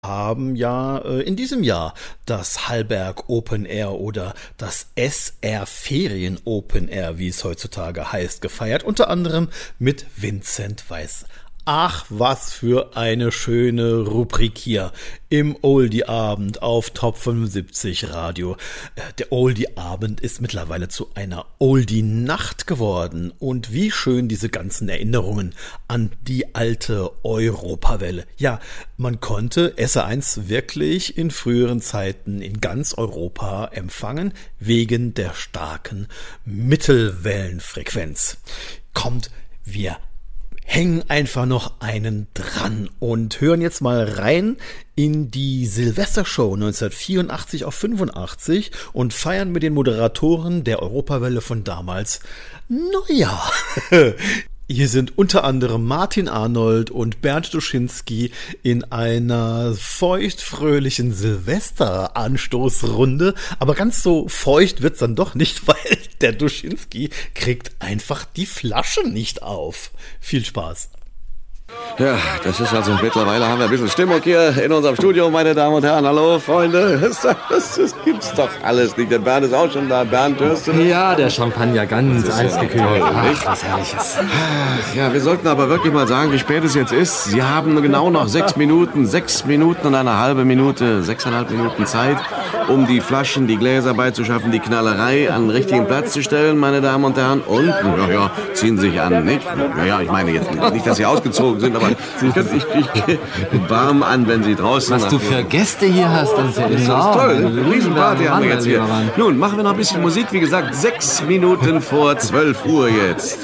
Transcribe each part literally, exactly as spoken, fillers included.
haben ja äh, in diesem Jahr das Hallberg Open Air oder das S R Ferien Open Air, wie es heutzutage heißt, gefeiert. Unter anderem mit Vincent Weiss. Ach, was für eine schöne Rubrik hier im Oldie-Abend auf Top fünfundsiebzig Radio. Der Oldie-Abend ist mittlerweile zu einer Oldie-Nacht geworden. Und wie schön diese ganzen Erinnerungen an die alte Europawelle. Ja, man konnte S R eins wirklich in früheren Zeiten in ganz Europa empfangen, wegen der starken Mittelwellenfrequenz. Kommt, wir hängen einfach noch einen dran und hören jetzt mal rein in die Silvestershow neunzehnhundertvierundachtzig auf fünfundachtzig und feiern mit den Moderatoren der Europawelle von damals Neujahr. Hier sind unter anderem Martin Arnold und Bernd Duschinski in einer feuchtfröhlichen Silvester-Anstoßrunde. Aber ganz so feucht wird's dann doch nicht, weil der Duschinski kriegt einfach die Flasche nicht auf. Viel Spaß. Ja, das ist also mittlerweile haben wir ein bisschen Stimmung hier in unserem Studio, meine Damen und Herren. Hallo, Freunde. Das, das, das gibt's doch alles nicht. Der Bernd ist auch schon da. Bernd, hörst du das? Ja, der Champagner ganz eisgekühlt. Ach, was Herrliches. Ja, wir sollten aber wirklich mal sagen, wie spät es jetzt ist. Sie haben genau noch sechs Minuten, sechs Minuten und eine halbe Minute, sechseinhalb Minuten Zeit, um die Flaschen, die Gläser beizuschaffen, die Knallerei an den richtigen Platz zu stellen, meine Damen und Herren. Und, ja, ja, ziehen sich an, nicht? Ja, ja, ich meine jetzt nicht, dass Sie ausgezogen sind, aber ich, ich, ich warm an, wenn Sie draußen... Was du für Gäste hier hast, das ist ja das enorm. ist toll. Eine Riesenparty haben wir jetzt hier. Mann. Nun, machen wir noch ein bisschen Musik. Wie gesagt, sechs Minuten vor zwölf Uhr jetzt.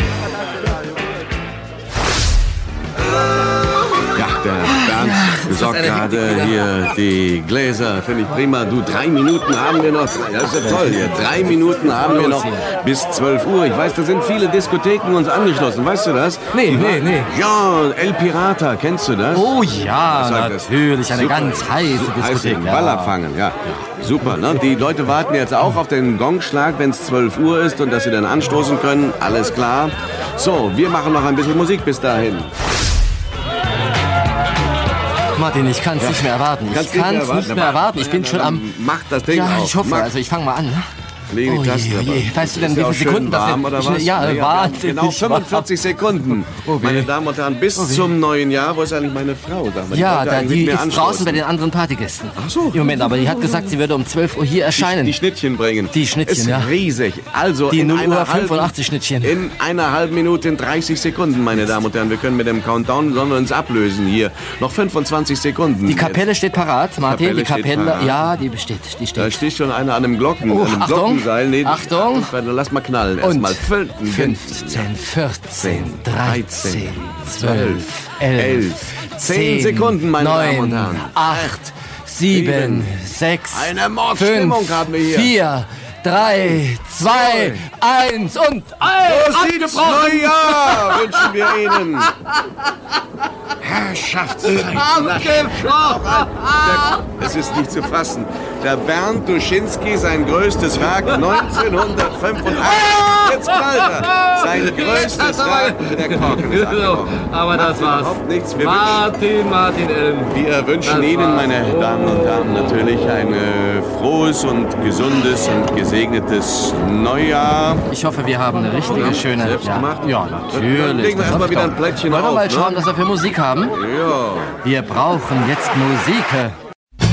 Ja, der Bernd besorgt gerade hier die Gläser. Finde ich prima. Du, drei Minuten haben wir noch. Ja, das ist ja toll hier. Drei Minuten haben wir noch bis zwölf Uhr. Ich weiß, da sind viele Diskotheken uns angeschlossen. Weißt du das? Nee, nee, nee. Ja, El Pirata. Kennst du das? Oh ja, Das natürlich. Eine super. ganz heiße Diskothek. Heißen Baller fangen, ja. Super, ne? Die Leute warten jetzt auch auf den Gongschlag, wenn es zwölf Uhr ist und dass sie dann anstoßen können. Alles klar. So, wir machen noch ein bisschen Musik bis dahin. Martin, ich kann es ja. nicht mehr erwarten. Ich kann es nicht mehr erwarten. Ich bin schon am... Mach das Ding Ja, auf. ich hoffe. Mach. Also ich fange mal an. Leg die Oh Taste je, oh je. dabei. Weißt du denn, Ist wie ja viele auch Sekunden schön warm, das oder sind? was? Ja, ja, wahnsinnig genau fünfundvierzig Sekunden. Oh meine Damen und Herren, bis oh zum neuen Jahr. Wo ist eigentlich meine Frau? Da ja, da, die ist draußen bei den anderen Partygästen. Ach so. Im Moment, aber die hat gesagt, sie würde um zwölf Uhr hier erscheinen. Die, die Schnittchen bringen. Die Schnittchen, ist ja. riesig. Also die in null einer Uhr fünfundachtzig Schnittchen. In einer halben Minute in dreißig Sekunden, meine Damen und Herren. Wir können mit dem Countdown, sollen wir uns ablösen hier. Noch fünfundzwanzig Sekunden. Die Kapelle jetzt. steht parat, Martin. Kapelle die Kapelle, parat. ja, die besteht. Die steht. Da steht schon einer an einem Glocken, Oh, an einem Achtung. Glockenseil. Nee, Achtung. Lass mal knallen. Und Erstmal fünfzehn, vierzehn, dreizehn, zwölf, elf, elf, zehn Sekunden, meine Damen und neun, Herren. acht, sieben, sechs, Eine Mordstimmung haben wir hier. vier, drei, zwei, eins und Prost, Neujahr wünschen wir Ihnen. Herrschaftszeiten. Es ist nicht zu fassen. Der Bernd Duschinski, sein größtes Werk neunzehnhundertfünfundachtzig. Jetzt knallt er. Sein größtes Werk. Der Korken ist angebrochen. Aber das war's. Überhaupt nichts. Wir Martin, Martin Elm. wünschen, wir wünschen Das Ihnen, war's. meine Damen und Herren, natürlich ein äh, frohes und gesundes und gesegnetes Neujahr. Ich hoffe, wir haben eine richtige schöne... Selbst Ja, gemacht? ja, Dann natürlich. legen wir Das erstmal hoffe wieder ich ein Plättchen doch. Wollen wir auf, mal schauen, ne? was wir für Musik haben? Ja. Wir brauchen jetzt Musik.